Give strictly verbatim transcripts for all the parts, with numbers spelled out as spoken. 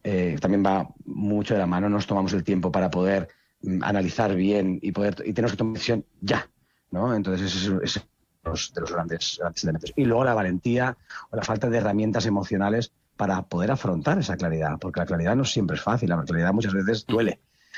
eh, también va mucho de la mano, nos tomamos el tiempo para poder mm, analizar bien y poder y tenemos que tomar decisión ya, ¿no? Entonces ese es, ese es uno de los grandes, grandes elementos. Y luego la valentía o la falta de herramientas emocionales para poder afrontar esa claridad, porque la claridad no siempre es fácil, la claridad muchas veces duele.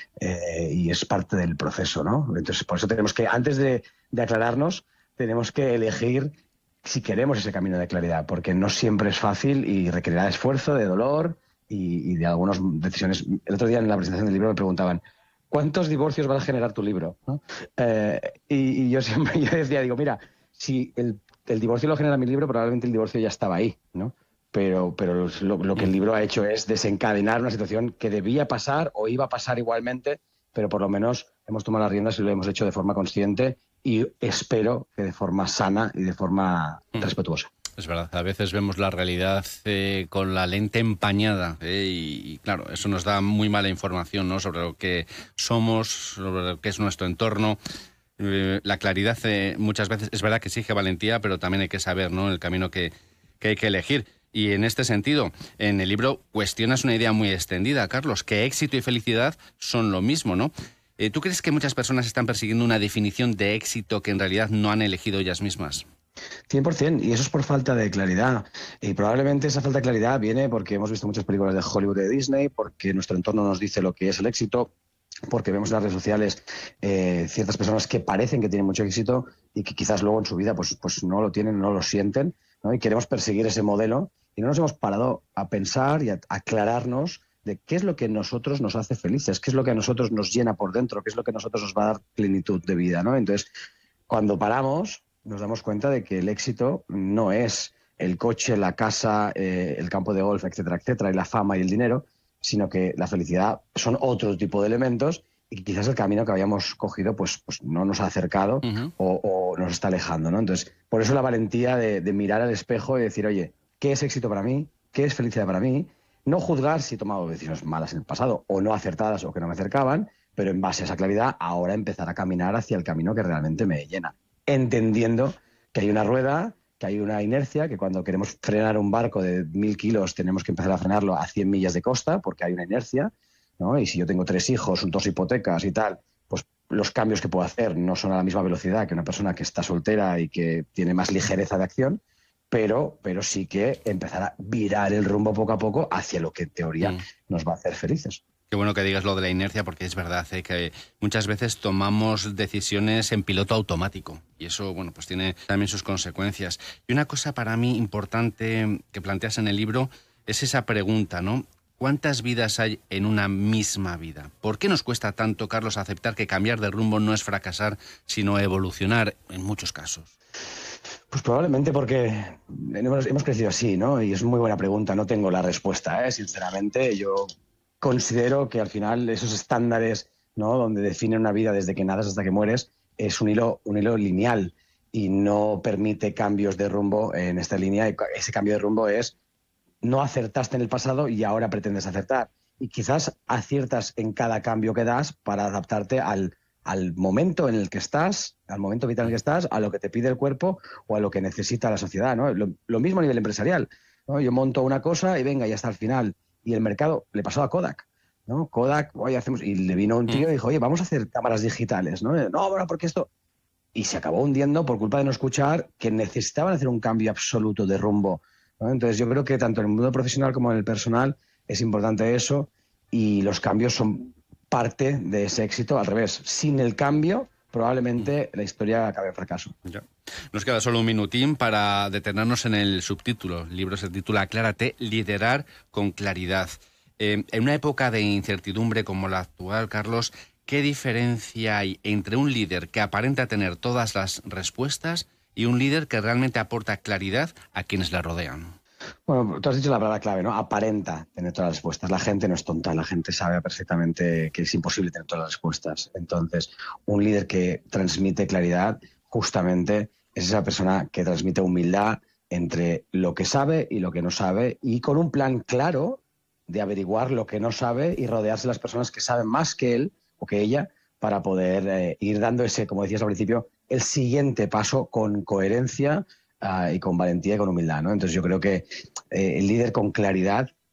Eh, y es parte del proceso, ¿no? Entonces, por eso tenemos que, antes de, de aclararnos, tenemos que elegir si queremos ese camino de claridad, porque no siempre es fácil y requerirá esfuerzo, de dolor y, y de algunas decisiones. El otro día en la presentación del libro me preguntaban, ¿cuántos divorcios va a generar tu libro? ¿No? Eh, y, y yo siempre yo decía, digo, mira, si el, el divorcio lo genera mi libro, probablemente el divorcio ya estaba ahí, ¿no? Pero, pero lo, lo que el libro ha hecho es desencadenar una situación que debía pasar o iba a pasar igualmente, pero por lo menos hemos tomado las riendas y lo hemos hecho de forma consciente y espero que de forma sana y de forma respetuosa. Es verdad, a veces vemos la realidad eh, con la lente empañada eh, y, y claro, eso nos da muy mala información, ¿no?, sobre lo que somos, sobre lo que es nuestro entorno. Eh, la claridad eh, muchas veces es verdad que exige valentía, pero también hay que saber, ¿no?, el camino que, que hay que elegir. Y en este sentido, en el libro cuestionas una idea muy extendida, Carlos, que éxito y felicidad son lo mismo, ¿no? Eh, ¿Tú crees que muchas personas están persiguiendo una definición de éxito que en realidad no han elegido ellas mismas? cien por ciento, y eso es por falta de claridad. Y probablemente esa falta de claridad viene porque hemos visto muchas películas de Hollywood y de Disney, porque nuestro entorno nos dice lo que es el éxito, porque vemos en las redes sociales eh, ciertas personas que parecen que tienen mucho éxito y que quizás luego en su vida pues, pues no lo tienen, no lo sienten, ¿no? Y queremos perseguir ese modelo y no nos hemos parado a pensar y a aclararnos de qué es lo que a nosotros nos hace felices, qué es lo que a nosotros nos llena por dentro, qué es lo que a nosotros nos va a dar plenitud de vida, ¿no? Entonces, cuando paramos, nos damos cuenta de que el éxito no es el coche, la casa, eh, el campo de golf, etcétera, etcétera, y la fama y el dinero, sino que la felicidad son otro tipo de elementos y quizás el camino que habíamos cogido pues, pues no nos ha acercado uh-huh. o, o nos está alejando, ¿no? Entonces, por eso la valentía de, de mirar al espejo y decir, oye, ¿qué es éxito para mí? ¿Qué es felicidad para mí? No juzgar si he tomado decisiones malas en el pasado o no acertadas o que no me acercaban, pero en base a esa claridad ahora empezar a caminar hacia el camino que realmente me llena, entendiendo que hay una rueda, que hay una inercia, que cuando queremos frenar un barco de mil kilos tenemos que empezar a frenarlo a cien millas de costa porque hay una inercia, ¿no? Y si yo tengo tres hijos, dos hipotecas y tal, pues los cambios que puedo hacer no son a la misma velocidad que una persona que está soltera y que tiene más ligereza de acción, pero, pero sí que empezar a virar el rumbo poco a poco hacia lo que en teoría mm. nos va a hacer felices. Qué bueno que digas lo de la inercia, porque es verdad ¿eh? que muchas veces tomamos decisiones en piloto automático y eso, bueno, pues tiene también sus consecuencias. Y una cosa para mí importante que planteas en el libro es esa pregunta, ¿no? ¿Cuántas vidas hay en una misma vida? ¿Por qué nos cuesta tanto, Carlos, aceptar que cambiar de rumbo no es fracasar, sino evolucionar en muchos casos? Pues probablemente porque hemos, hemos crecido así, ¿no? Y es muy buena pregunta, no tengo la respuesta, ¿eh? Sinceramente, yo considero que al final esos estándares, ¿no?, donde definen una vida desde que naces hasta que mueres, es un hilo, un hilo lineal y no permite cambios de rumbo en esta línea. Y ese cambio de rumbo es no acertaste en el pasado y ahora pretendes acertar. Y quizás aciertas en cada cambio que das para adaptarte al, al momento en el que estás, al momento vital en el que estás, a lo que te pide el cuerpo o a lo que necesita la sociedad, ¿no? Lo, lo mismo a nivel empresarial, ¿no? Yo monto una cosa y venga, ya está al final. Y el mercado le pasó a Kodak, ¿no? Kodak, oye, hacemos... Y le vino un tío y dijo, oye, vamos a hacer cámaras digitales, ¿no? No, bueno, porque esto... Y se acabó hundiendo por culpa de no escuchar que necesitaban hacer un cambio absoluto de rumbo, ¿no? Entonces yo creo que tanto en el mundo profesional como en el personal es importante eso y los cambios son parte de ese éxito. Al revés, sin el cambio probablemente la historia acabe en fracaso. Ya. Nos queda solo un minutín para detenernos en el subtítulo. El libro se titula Aclárate, liderar con claridad. Eh, en una época de incertidumbre como la actual, Carlos, ¿qué diferencia hay entre un líder que aparenta tener todas las respuestas y un líder que realmente aporta claridad a quienes le rodean? Bueno, tú has dicho la palabra clave, ¿no? Aparenta tener todas las respuestas. La gente no es tonta, la gente sabe perfectamente que es imposible tener todas las respuestas. Entonces, un líder que transmite claridad, justamente, es esa persona que transmite humildad entre lo que sabe y lo que no sabe, y con un plan claro de averiguar lo que no sabe y rodearse de las personas que saben más que él o que ella para poder eh, ir dando ese, como decías al principio, el siguiente paso con coherencia Uh, y con valentía y con humildad, ¿no? Entonces yo creo que eh, el líder con claridad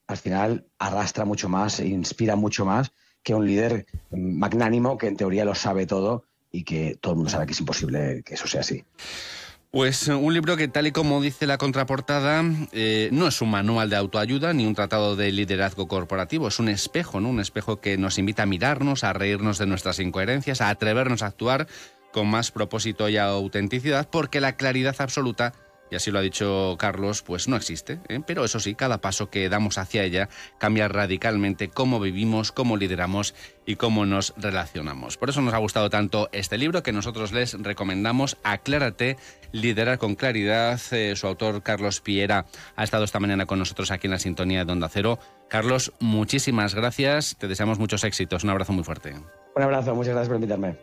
al final arrastra mucho más, e inspira mucho más que un líder magnánimo que en teoría lo sabe todo y que todo el mundo sabe que es imposible que eso sea así. Pues un libro que, tal y como dice la contraportada, eh, no es un manual de autoayuda ni un tratado de liderazgo corporativo, es un espejo, ¿no? Un espejo que nos invita a mirarnos, a reírnos de nuestras incoherencias, a atrevernos a actuar con más propósito y autenticidad, porque la claridad absoluta, y así lo ha dicho Carlos, pues no existe, ¿eh? Pero eso sí, cada paso que damos hacia ella cambia radicalmente cómo vivimos, cómo lideramos y cómo nos relacionamos. Por eso nos ha gustado tanto este libro que nosotros les recomendamos, Aclárate, liderar con claridad. Eh, su autor, Carlos Piera, ha estado esta mañana con nosotros aquí en la sintonía de Onda Cero. Carlos, muchísimas gracias, te deseamos muchos éxitos, un abrazo muy fuerte. Un abrazo, muchas gracias por invitarme.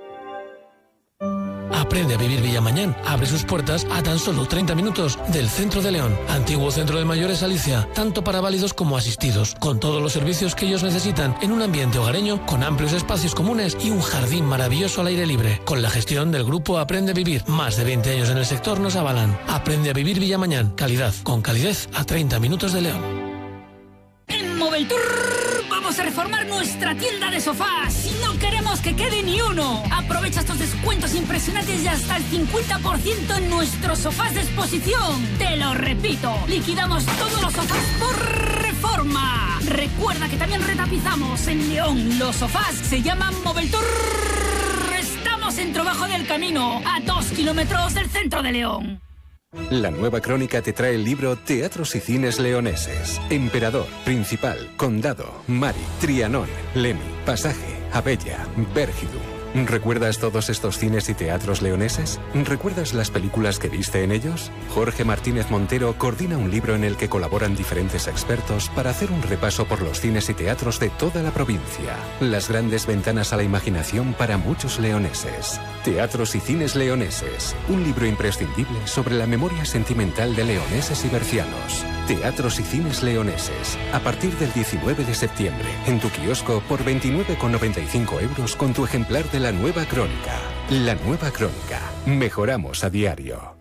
Aprende a vivir Villamañán. Abre sus puertas a tan solo treinta minutos del centro de León. Antiguo centro de mayores Alicia, tanto para válidos como asistidos, con todos los servicios que ellos necesitan en un ambiente hogareño, con amplios espacios comunes y un jardín maravilloso al aire libre. Con la gestión del grupo Aprende a Vivir. Más de veinte años en el sector nos avalan. Aprende a vivir Villamañán. Calidad, con calidez a treinta minutos de León. En Moveltour vamos a reformar nuestra tienda de sofás y no queremos que quede ni uno. Aprovecha estos descuentos impresionantes y hasta el cincuenta por ciento en nuestros sofás de exposición. Te lo repito, liquidamos todos los sofás por reforma. Recuerda que también retapizamos en León. Los sofás se llaman Moveltour. Estamos en Trabajo del Camino, a dos kilómetros del centro de León. La Nueva Crónica te trae el libro Teatros y Cines Leoneses. Emperador, Principal, Condado, Mari, Trianón, Leni, Pasaje, Abella, Bérgidum. ¿Recuerdas todos estos cines y teatros leoneses? ¿Recuerdas las películas que viste en ellos? Jorge Martínez Montero coordina un libro en el que colaboran diferentes expertos para hacer un repaso por los cines y teatros de toda la provincia. Las grandes ventanas a la imaginación para muchos leoneses. Teatros y Cines Leoneses. Un libro imprescindible sobre la memoria sentimental de leoneses y bercianos. Teatros y Cines Leoneses. A partir del diecinueve de septiembre, en tu kiosco por veintinueve con noventa y cinco euros con tu ejemplar de La Nueva Crónica. La Nueva Crónica. Mejoramos a diario.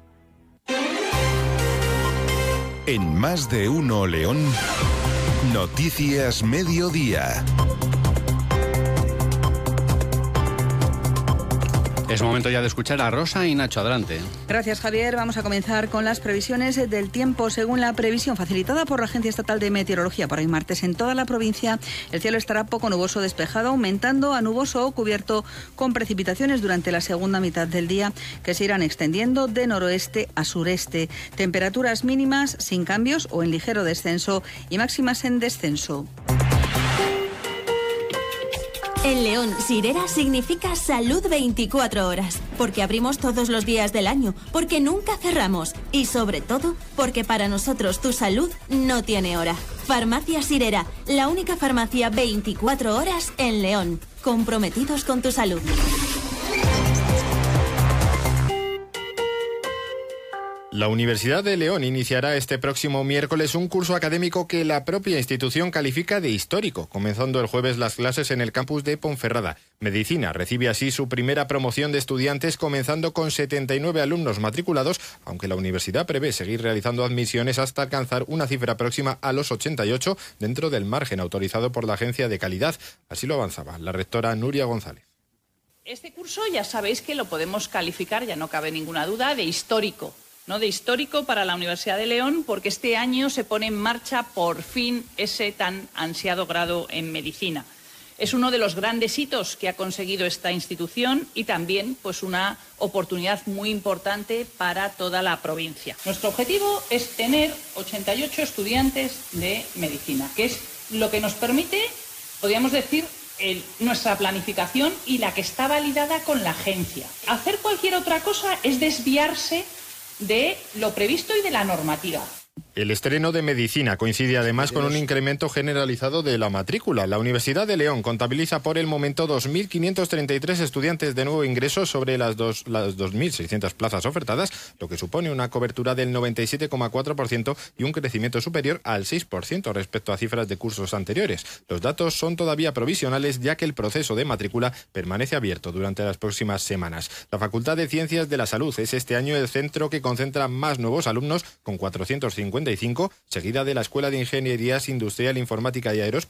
En Más de Uno León, Noticias Mediodía. Es momento ya de escuchar a Rosa y Nacho. Adelante. Gracias, Javier. Vamos a comenzar con las previsiones del tiempo. Según la previsión facilitada por la Agencia Estatal de Meteorología para hoy martes, en toda la provincia el cielo estará poco nuboso despejado, aumentando a nuboso o cubierto con precipitaciones durante la segunda mitad del día que se irán extendiendo de noroeste a sureste. Temperaturas mínimas sin cambios o en ligero descenso y máximas en descenso. En León, Sirera significa salud veinticuatro horas, porque abrimos todos los días del año, porque nunca cerramos y sobre todo, porque para nosotros tu salud no tiene hora. Farmacia Sirera, la única farmacia veinticuatro horas en León, comprometidos con tu salud. La Universidad de León iniciará este próximo miércoles un curso académico que la propia institución califica de histórico, comenzando el jueves las clases en el campus de Ponferrada. Medicina recibe así su primera promoción de estudiantes, comenzando con setenta y nueve alumnos matriculados, aunque la universidad prevé seguir realizando admisiones hasta alcanzar una cifra próxima a los ochenta y ocho dentro del margen autorizado por la Agencia de Calidad. Así lo avanzaba la rectora Nuria González. Este curso ya sabéis que lo podemos calificar, ya no cabe ninguna duda, de histórico. ¿no? de histórico para la Universidad de León, porque este año se pone en marcha por fin ese tan ansiado grado en medicina. Es uno de los grandes hitos que ha conseguido esta institución y también pues, una oportunidad muy importante para toda la provincia. Nuestro objetivo es tener ochenta y ocho estudiantes de medicina, que es lo que nos permite, podríamos decir, el, nuestra planificación y la que está validada con la agencia. Hacer cualquier otra cosa es desviarse de lo previsto y de la normativa. El estreno de medicina coincide además con un incremento generalizado de la matrícula. La Universidad de León contabiliza por el momento dos mil quinientos treinta y tres estudiantes de nuevo ingreso sobre las, dos, las dos mil seiscientas plazas ofertadas, lo que supone una cobertura del noventa y siete coma cuatro por ciento y un crecimiento superior al seis por ciento respecto a cifras de cursos anteriores. Los datos son todavía provisionales, ya que el proceso de matrícula permanece abierto durante las próximas semanas. La Facultad de Ciencias de la Salud es este año el centro que concentra más nuevos alumnos, con cuatrocientos cincuenta ochenta y cinco, seguida de la Escuela de Ingenierías Industrial, Informática y Aeroespacial